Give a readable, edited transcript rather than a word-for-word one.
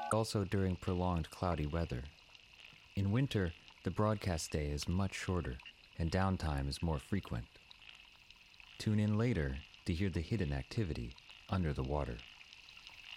also during prolonged cloudy weather. In winter, the broadcast day is much shorter and downtime is more frequent. Tune in later to hear the hidden activity under the water.